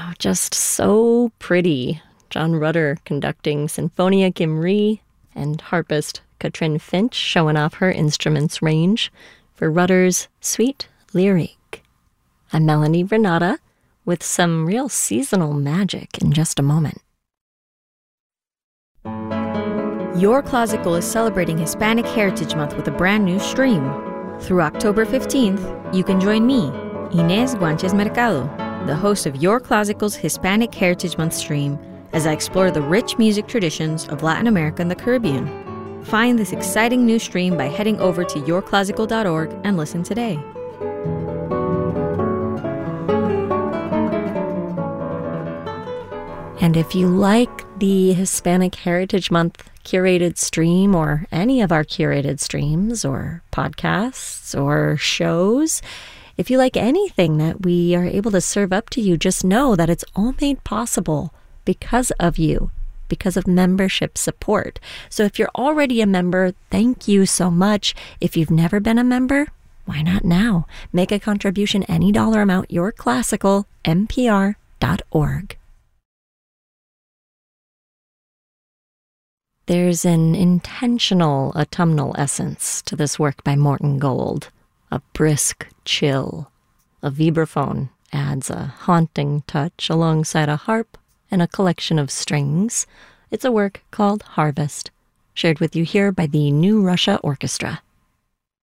Just so pretty. John Rutter conducting Sinfonia Gimri, and harpist Katrin Finch showing off her instrument's range for Rutter's Sweet Lyrique. I'm Melanie Renata with some real seasonal magic in just a moment. Your Classical is celebrating Hispanic Heritage Month with a brand new stream. Through October 15th, you can join me, Inés Guanches Mercado, the host of Your Classical's Hispanic Heritage Month stream, as I explore the rich music traditions of Latin America and the Caribbean. Find this exciting new stream by heading over to yourclassical.org and listen today. And if you like the Hispanic Heritage Month curated stream, or any of our curated streams or podcasts or shows, if you like anything that we are able to serve up to you, just know that it's all made possible because of you, because of membership support. So if you're already a member, thank you so much. If you've never been a member, why not now? Make a contribution, any dollar amount, yourclassical.npr.org. There's an intentional autumnal essence to this work by Morton Gold. A brisk chill. A vibraphone adds a haunting touch alongside a harp and a collection of strings. It's a work called Harvest, shared with you here by the New Russia Orchestra.